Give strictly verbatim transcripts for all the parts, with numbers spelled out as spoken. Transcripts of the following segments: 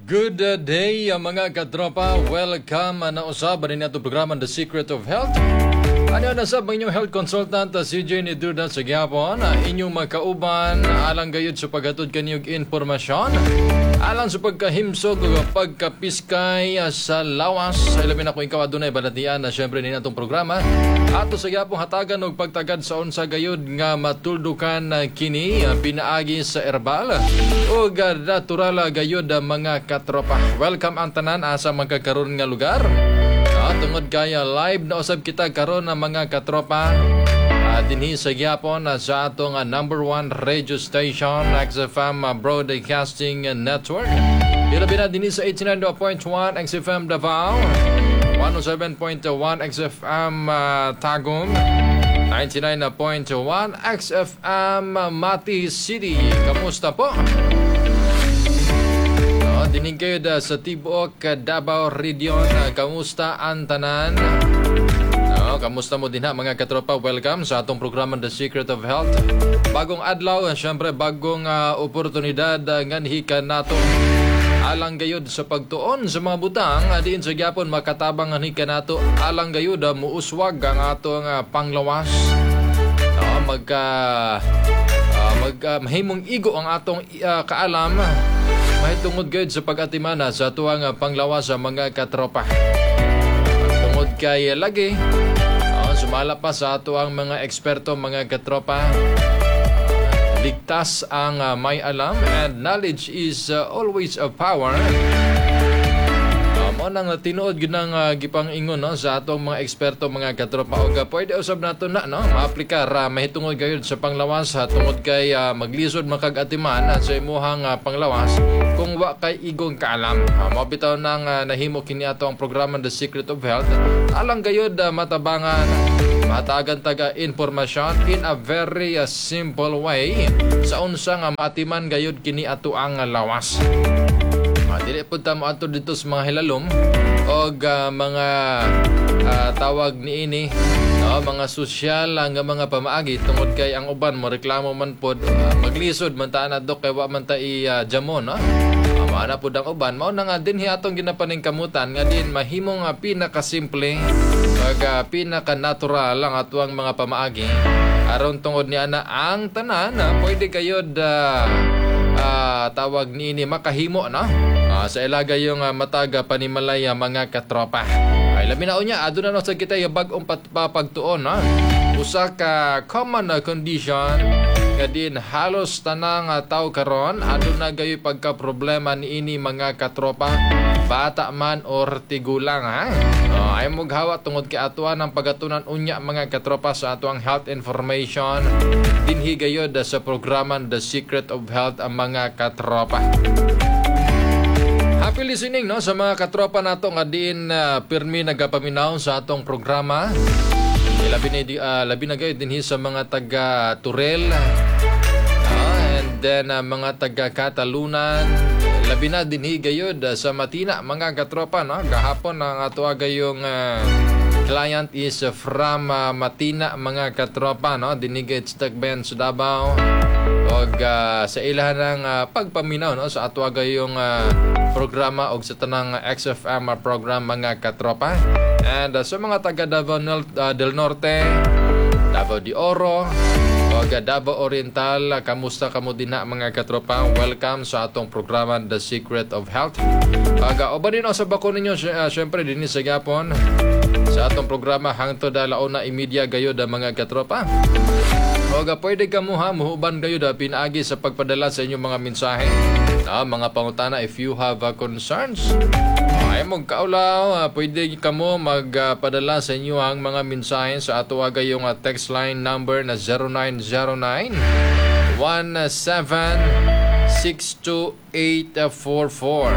Good uh, day uh, mga katropa. Welcome uh, na usab din nato programa The Secret of Health. Ano na sab ang inyong health consultant uh, C J ni Duda sa gyapon. Uh, inyong makauban uh, alang gayud sa paghatod kaniyog impormasyon. Alang sa pagkahimsog ug pagkapiskay uh, sa lawas. Sa ilabi na ko ikaw adunay balatian na uh, syempre ni natong programa. Ato sa gyapon hatagan og pagtagad sa unsa gayud nga matuldukan uh, kini uh, pinaagi sa herbal ug uh, natural uh, gayud uh, mga katropa. Welcome ang tanan asa magkakaroon nga lugar. Ah, tungod kaya live na usab kita karon ng mga katropa. Ah, dinhi sa gyapon uh, sa atong uh, number one radio station X F M uh, Broadcasting Network. Ilabi na dinhi sa eighty-nine point one X F M Davao, one oh seven point one X F M uh, Tagum, ninety-nine point one X F M uh, Mati City. Kamusta po? Dinig kayo da sa Tibuok, Davao Region. Kamusta ang tanan? No, kamusta mo din ha mga katropa? Welcome sa atong programa The Secret of Health. Bagong adlaw, syempre bagong uh, oportunidad uh, nganhikan nato. Alang gayud sa pagtuon sa mga butang, uh, diin sa gyapon makatabang nganhikan nato. Alang gayud uh, muuswag ang atong uh, panglawas. No, magka uh, mag uh, mahimong igo ang atong uh, kaalam. May tungod gayud sa pag-atimana sa tuwang panglawas sa mga katropa. Tungod kay lagi, oh, sumala pa sa tuwang mga eksperto, mga katropa. Ligtas ang uh, may alam and knowledge is uh, always a power. Mo nang tinuod gyud nang uh, gipang-ingon no sa atong mga eksperto, mga katropa, og uh, pwede usab nato na no maaplikar uh, mahitungod gayud sa panglawas ha, tungod kay uh, maglisod makag-atiman uh, sa imuhang uh, panglawas kung wa kay igong kaalam. Uh, Mao bitaw nang uh, nahimo kini ato ang programa The Secret of Health. Alang gayud uh, matabangan matagan taga informasyon in a very uh, simple way sa unsa nga maatiman gayud kini ato ang uh, lawas. Dili po tamo ato dito sa mga hilalom o uh, mga uh, tawag ni ini no, mga sosyal nga mga pamaagi tungod kay ang uban mo reklamo man pod uh, maglisod man ta na dok kay wa man ta i uh, jamon no. Uh, maana pod ang uban mao na nga dinhi atong ginapaning kamutan nga din mahimong uh, pinakasimple ug uh, pinaka-natural lang ato ang mga pamaagi aron tungod ni ana ang tanan uh, pwede kayo da uh, tawag ni ini makahimo no. Uh, sa ilaga yung uh, mataga panimalaya mga katropa. Ay labi na unya aduna no sa kita yung bagong pagtuon no. Usa ka common uh, condition nga din halos tanang uh, tao karon aduna gayoy pagka problema ni ini mga katropa, bata man or tigulang ha. Uh, ay moghawa tungod kay atuan ang pagatunan unya mga katropa sa atuang health information dinhi gayod uh, sa programa The Secret of Health ang mga katropa. Happy listening no sa mga katropa nato nga din uh, pirmi nagapaminaw sa atong programa. Labi na uh, labi na gayud dinhi sa mga taga Turel. Uh, and then uh, mga taga Katalunan. Labi na dinhi gayud uh, sa Matina mga katropa no. Gahapon ang ato gayong uh, client is uh, from uh, Matina mga katropa no. Dinhi gayud sa Tagben sa Davao. Og uh, sa ilahan ng uh, pagpaminaw no sa ato gayong uh, programa og sa tanang X F M program mga katropa. And uh, sa mga taga Davao uh, del Norte, Davao de Oro, o Davao Oriental, uh, kamusta kamo din na mga katropa? Welcome sa atong programa The Secret of Health. Aga oba din sa bako ninyo uh, syempre dinhi sa gyapon sa atong programa hangtod alauna imedya gayud mga katropa. Oga pwede ka mo ha, muhuban kayo da pinaagi sa pagpadala sa inyong mga mensahe. Ah, mga pangutana if you have uh, concerns. Ay mong kaulaw, uh, pwede ka mo magpadala uh, sa inyo ang mga mensahe sa ato agayong uh, text line number na zero nine zero nine, one seven, six two eight four four.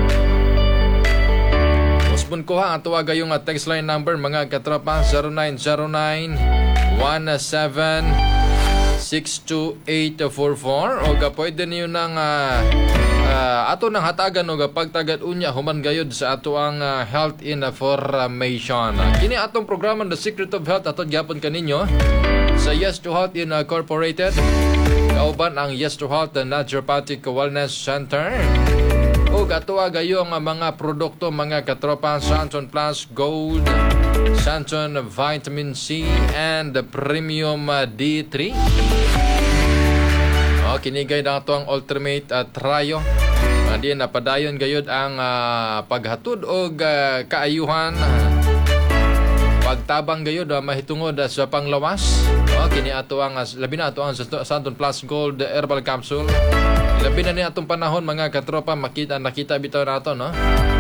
Musbon ko ha, ato agayong uh, text line number mga katropa zero nine zero nine, one seven, six two eight four four o ga pwede niyo nang uh, uh, ato nang hatagan o ga pagtagad unya human gayud sa ato ang uh, health information. Kini atong programa The Secret of Health ato gyapon kaninyo sa Yes to Health Incorporated. Kauban ang Yes to Health the Naturopathic Wellness Center. O ug atoa gayong mga produkto mga katropa, Santon Plus Gold, Santon Vitamin C, and Premium D three. Oh, kinigay na ito ang Ultimate uh, Trio. Uh, di napadayon gayod ang uh, paghatod o uh, kaayuhan. Pagtabang gayod uh, mahitungod uh, sa panglawas. Oh, kini ato ang uh, labi na ato ang Santon Plus Gold Herbal Capsule. Labi na ni atong panahon mga katropa, makita nakita bitaw nato, no?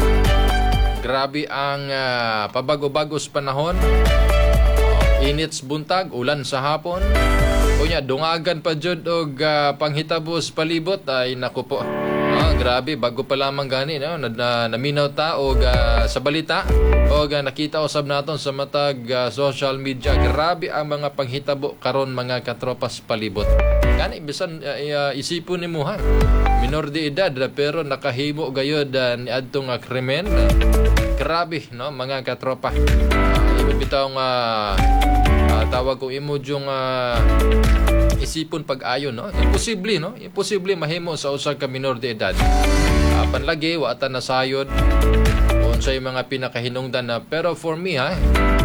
Grabe ang uh, pabago-bago sa panahon. Oh, init sa buntag, ulan sa hapon. Kunya dungagan pa jud og uh, panghitabos palibot ay naku po. Ah, grabe bago pa lamang gani no na, na naminaw ta og uh, sa balita og uh, nakita usab naton sa matag uh, social media. Grabe ang mga panghitabo karon mga katropas palibot. Gani bisan uh, uh, isipon nimo ha. Minor de edad pero nakahimo gayod uh, ni adtong uh, krimen. Uh, grabe no mga katropa. Uh, ibo bitaw nga uh, tawag ko imo yung uh, isipon pag-ayon, no? Imposible, no? Imposible mahimo sa usa ka minor de edad. Uh, panlagi wa ta nasayod unsay mga pinakahinungdan na, pero for me ha,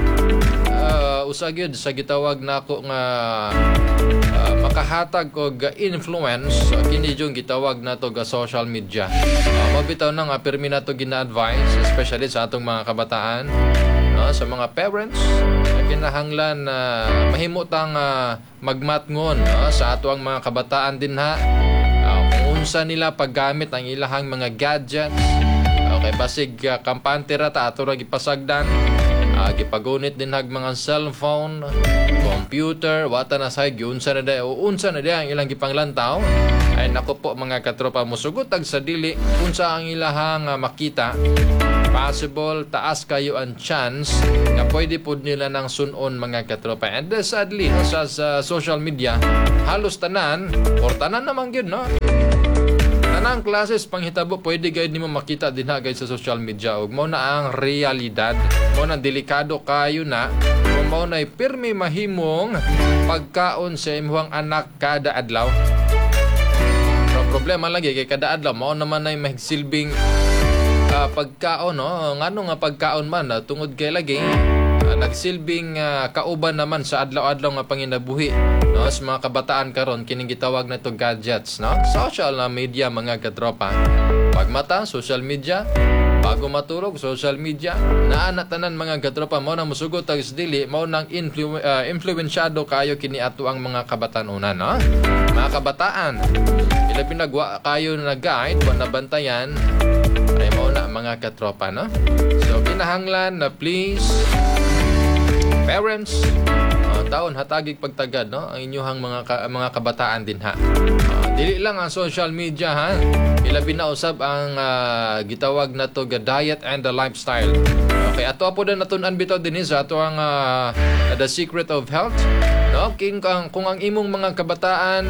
uh, usa gyud sa gitawag nako nga uh, makahatag og influence uh, kini yung gitawag nato ga social media. Uh, mabitaw nang uh, pirmi nato gina-advise especially sa atong mga kabataan, no? Sa mga parents kinahanglan na uh, mahimo tang uh, magmatngon uh, sa ato ang mga kabataan din ha, uh, kung unsa nila paggamit ang ilahang mga gadgets. Okay, basig uh, kampante ra ta ato ra gipasagdan, uh, gipagunit din hag mga cellphone, computer, wata na say giunsa na day o unsa na day ang ilang gipanglantaw. Ay nako po mga katropa, musugot ag sa dili unsa ang ilahang uh, makita. Possible taas kayo ang chance na pwede po nila ng sunon mga katropa. And uh, sadly no, sa, sa social media halos tanan or tanan naman yun, no? Tanang classes panghitabo pwede gayud nimo makita din ha guys sa social media. Ug mao na ang realidad, mao na delikado kayo na kung mao na pirmi mahimong pagkaon sa imong anak kada adlaw. Pero problema lagi kay kada adlaw mao naman ay mahigsilbing Uh, pagkaon, no? Ngano nga pagkaon man uh, tungod kay lagi uh, nagsilbing uh, kauban naman sa adlaw-adlaw nga panginabuhi, no? Sa mga kabataan karon kining gitawag na to gadgets, no? Social uh, media mga katropa. Pagmata social media, bago matulog social media, naana tanan mga katropa, mo na musugot ang dili, mo nang influ- uh, influensyado kayo kini ato ang mga kabataan una, no? Mga kabataan, ila pinagwa kayo na guide wa nabantayan ay mo na mga katropa, no? So kinahanglan na please parents, uh, taon hatagig pagtagad, no? Ang inyong mga ka, mga kabataan din ha. Uh, dili lang ang social media ha. Ilabi na usab ang uh, gitawag na to ga diet and the lifestyle. Okay, ato po na natun-an bitaw din sa ato ang uh, The Secret of Health, no? King kung, kung ang imong mga kabataan,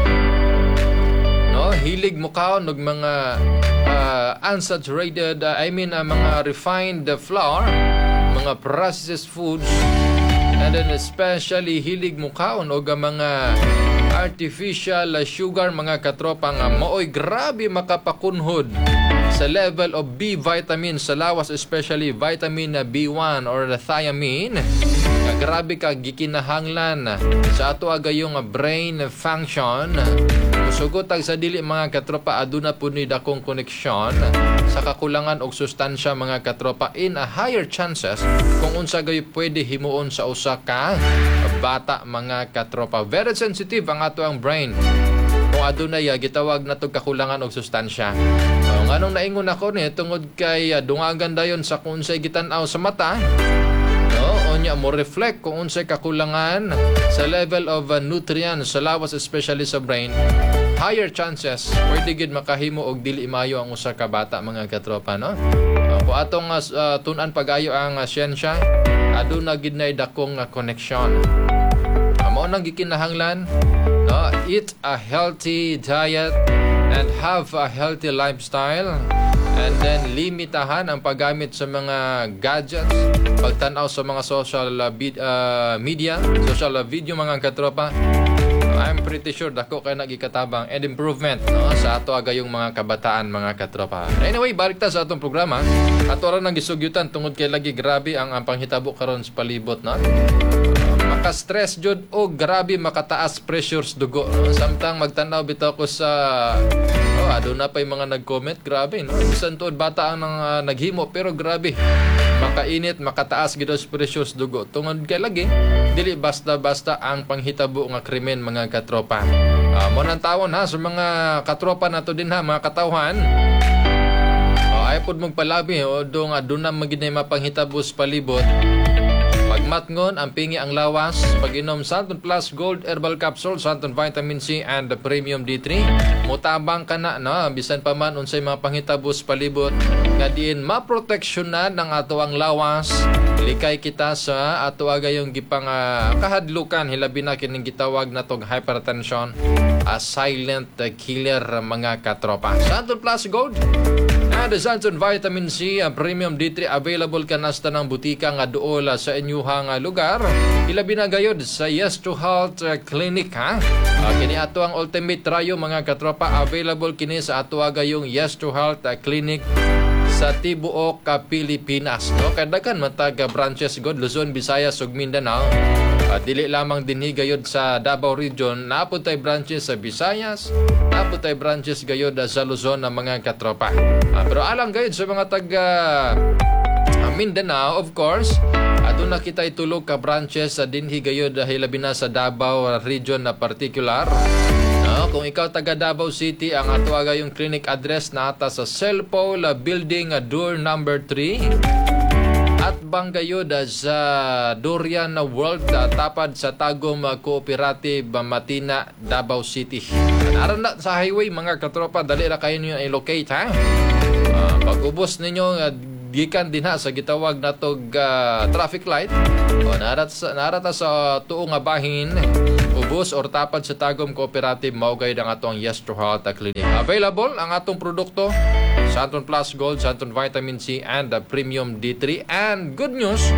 no, hilig mo kaon og mga uh, unsaturated, uh, I mean uh, mga refined uh, flour, mga processed foods, and then especially hilig mo kaon og mga artificial uh, sugar mga katropa nga maoy grabe makapakunhod sa level of B vitamin sa lawas, especially vitamin B one or the thiamine. Nga grabe ka gikinahanglan sa ato agayong brain function. Sugotag sa dili mga katropa, aduna po ni dakong koneksyon sa kakulangan og sustansya mga katropa in a higher chances kung unsa gay pwede himuon sa usa ka bata mga katropa. Very sensitive ang ato ang brain kung adunay uh, gitawag na to kakulangan og sustansya. Uh, nganong naingon ako ni tungod kay uh, dungagan dayon sa kung unsay gitan-aw sa mata, no, onya mo reflect kung unsay kakulangan sa level of uh, nutrients sa lawas, especially sa brain. Higher chances pwede gid makahimo og dili maayo ang usa ka bata mga katropa, no? Uh, kung atong uh, tun-an pag-ayo ang uh, siyensya, aduna gid nay dakong uh, connection. Uh, mao nang gikinahanglan, no? Eat a healthy diet and have a healthy lifestyle, and then limitahan ang paggamit sa mga gadgets, pagtan-aw sa mga social uh, vid- uh, media, social uh, video mga katropa. I'm pretty sure dako kay nagikatabang and improvement no sa ato agayong mga kabataan mga katropa. Anyway, balik ta sa atong programa. Ato ra nang gisugyutan tungod kay lagi grabe ang, ang panghitabo karon sa palibot no. Maka-stress jud o grabe makataas pressures dugo no? Samtang magtanaw bitaw ko sa oh, aduna pay mga nag-comment grabe no bisan tuod bata ang nang, uh, naghimo pero grabe makainit makataas gid os pressures dugo tungod kay lagi dili basta-basta ang panghitabo nga krimen mga katropa. Uh, mo nang tawon ha sa mga katropa nato din ha mga katawhan. Oh, ay pud magpalabi o dong aduna magid na mapanghitabo sa palibot. Pagmatngon, ang pingi ang lawas, pag-inom Santon Plus Gold Herbal Capsule, Santon Vitamin C and the Premium D three. Mutabang ka na, no? Bisan pa man unsay mga panghitabos palibot, nga diin maproteksyonan ang ato ang lawas. Likay kita sa ato agayong gipang uh, kahadlukan, hilabi na kining gitawag na tog hypertension, a silent uh, killer mga katropa. Santon Plus Gold and the Santon Vitamin C uh, Premium D three available ka nasta ng butika nga duol uh, sa inyuhang uh, lugar. Ilabi na gayod sa Yes to Health uh, Clinic ha. Uh, kini ato ang ultimate trayo mga katropa, available kini sa ato agayong Yes to Health uh, Clinic sa tibuok uh, Pilipinas. No, kadakan matag uh, branches god Luzon, Visayas ug Mindanao. Uh, dili lamang dinhi gayod sa Davao Region, naapod tay branches sa Visayas, naapod tay branches gayod sa Luzon na mga katropa. Uh, pero alang gayod sa mga taga uh, Mindanao, of course, ato na kita itulog ka branches sa dinhi gayod hilabi na sa Davao Region na particular. No, kung ikaw taga Davao City, ang ato agayong clinic address na ata sa Selpol Building uh, door number three. At banggayod sa Dorian World uh, tapad sa Tagum uh, Cooperative uh, Matina, Davao City. Naran na sa highway mga katropa, dali na kayo nyo i-locate ha. Uh, pag-ubos ninyo uh, gikan din ha sa gitawag na tog uh, traffic light o narat sa, narata sa tuong nga bahin ubos or tapad sa Tagum Cooperative maugay ang atong Yes to Health Clinic. Available ang atong produkto Santon Plus Gold, Santon Vitamin C and the Premium D three. And good news,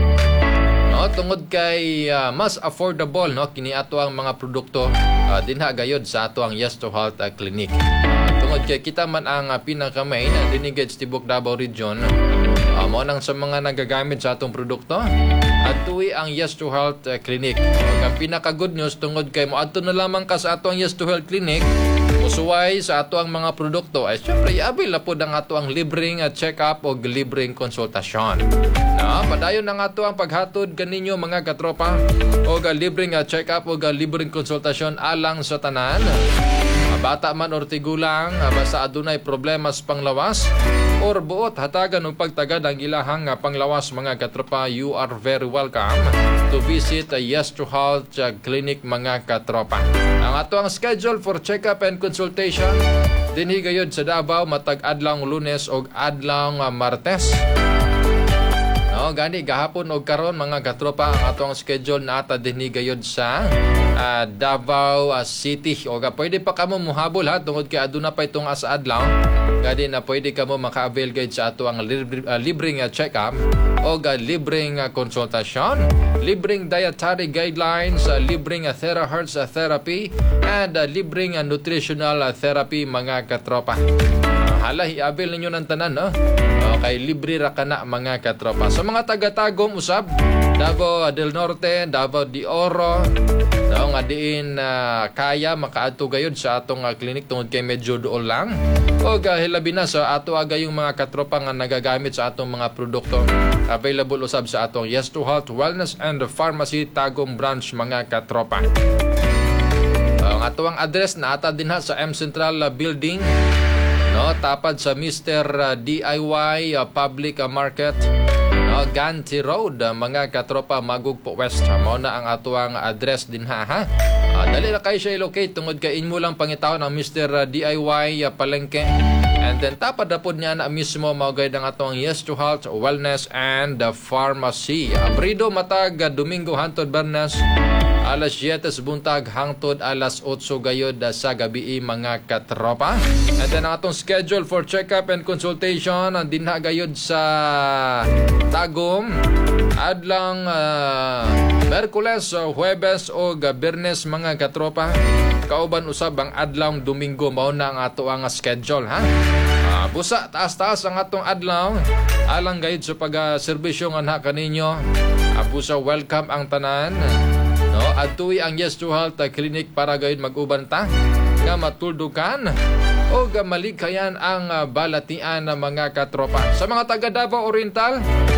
no, tungod kay uh, mas affordable no kini ato ang mga produkto uh, dinha gayod sa ato ang Yes to Health uh, Clinic. Uh, tungod kay kita man ang uh, pinaka-main uh, dinigid sa tibok Davao Region, uh, mo nang sa mga nagagamit sa atong produkto at tuwi ang Yes to Health uh, Clinic. Uh, ang pinaka-good news tungod kay mo adto na lamang ka sa ato ang Yes to Health Clinic, musuway sa ato ang mga produkto ay syempre iabil na po ang ato ang libreng uh, check-up o libreng konsultasyon. No, padayon ang ato ang paghatod kaninyo mga katropa o uh, libreng uh, check-up o uh, libreng konsultasyon alang sa tanan. Uh, bata man or tigulang, uh, basta adunay problema sa panglawas or buot hatagan ng pagtagad ang ilahang uh, panglawas mga katropa, you are very welcome to visit uh, Yes to Health uh, Clinic mga katropa. Ang ato ang schedule for check-up and consultation dinhi gayod sa Davao matag adlaw Lunes og adlaw Martes. No, gani gahapon og karon mga katropa ang atong schedule na ata dinhi gayod sa uh, Davao uh, City. O ga pwede pa kamo muhabol ha tungod kay aduna pa itong asa adlaw. Gani na pwede kamo maka-avail gayud sa ato ang libre, uh, libreng uh, check-up o ga libreng uh, konsultasyon, libreng dietary guidelines, uh, libreng uh, terahertz uh, therapy and uh, libreng uh, nutritional uh, therapy mga katropa. Hala, i-avail ninyo ng tanan, no? Okay, libre ra ka na mga katropa. Sa mga taga-Tagum usab, Davao del Norte, Davao de Oro, no, nga diin uh, kaya makaadto gayud sa atong uh, clinic tungod kay medyo duol lang. O hilabi na sa ato agayong mga katropa nga nagagamit sa atong mga produkto. Available usab sa atong Yes to Health Wellness and Pharmacy Tagum branch mga katropa. Ang ato ang address na ata dinha sa M Central uh, Building, no, tapad sa Mister Uh, D I Y uh, Public uh, Market, no, Ganti Road uh, mga katropa, Magugpo West. Mao na ang atuang address din ha ha. Uh, dali na kayo siya i-locate tungod kay inmo lang pangitawon ang Mister Uh, D I Y uh, Palengke. And then tapad na po niya na mismo maugay ng atong Yes to Health Wellness and uh, Pharmacy. Abrido matag uh, Domingo hantod Bernas alas siyete sa buntag hangtod alas otso gayod uh, sa gabi mga katropa. And then ang atong schedule for check-up and consultation ang dinha gayod sa Tagum adlang uh, Merkules, uh, Huwebes o Biyernes mga katropa. Kauban usab ang adlawng Domingo mao na ang ato ang schedule ha. Uh, busa taas-taas ang atong adlaw alang gayud sa pag-serbisyo nga na kaninyo. Uh, busa welcome ang tanan. No, adtuy ang Yes to Health uh, Clinic para gayud mag-uban ta nga matuldukan o malikayan ang uh, balatian ng mga katropa. Sa mga taga Davao Oriental,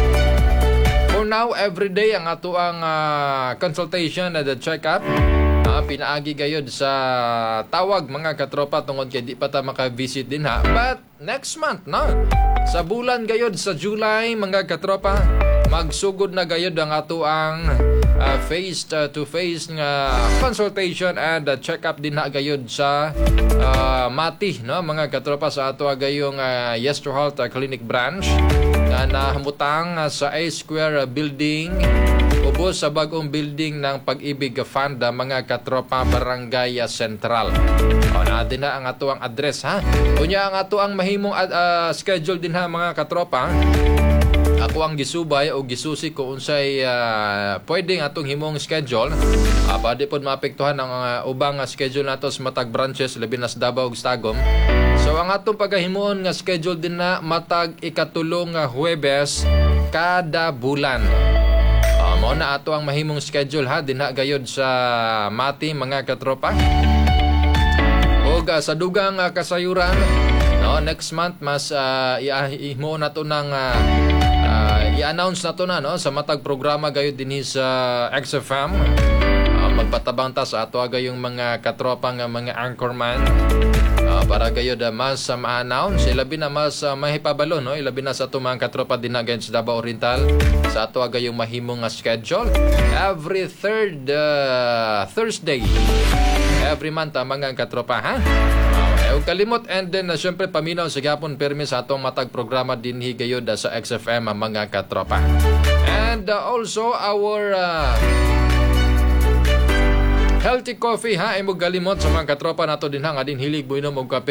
for now, everyday ang ato ang uh, consultation at the check-up. Uh, pinaagi gayod sa tawag mga katropa tungod kay di pa ta maka-visit din ha. But next month, no? Sa bulan gayod sa July, mga katropa, magsugod na gayod ang ato ang uh, face-to-face nga consultation and uh, check-up din na gayod sa uh, Mati, no? Mga katropa sa ato gayong uh, Yes to Health uh, Clinic branch na nahamutang uh, sa A-Square uh, building ubos sa bagong building ng Pag-ibig Fund, uh, mga katropa, Barangay uh, Central. O, na din na ang ato ang address ha. Kunya ang ato ang mahimong uh, schedule din ha mga katropa. Ako ang gisubay o gisusi ko unsay uh, pwedeng atong himong schedule. Uh, pwede po maapektuhan ang uh, ubang uh, schedule nato sa matag branches labi na sa Davao ug Tagum. So ang atong pagahimuon nga schedule din na matag ikatulong nga Huwebes kada bulan. Uh, mao na ato ang mahimong schedule ha dinha gayod sa Mati mga katropa. Og uh, sa dugang uh, kasayuran, no, next month mas uh, ihimo na to ng uh, uh, i-announce na to na no sa matag programa gayud dinhi sa X F M. Uh, magpatabang ta sa ato gayong mga katropa nga mga anchorman. Uh, para gayud uh, mas uh, ma-announce ilabi na mas uh, mahipabalo no ilabi na sa ato mga katropa dinha gayud sa Davao Oriental sa ato gayong mahimong uh, schedule every third uh, Thursday every month uh, mga katropa ha. Uh, Huwag kalimot and then uh, syempre paminaw sa gapon permi sa atong matag programa dinhi gayud uh, sa X F M uh, mga katropa. And uh, also our uh, healthy coffee ha, ay mo galimot sa mga katropa nato din ha nga din hilig mo inom og kape.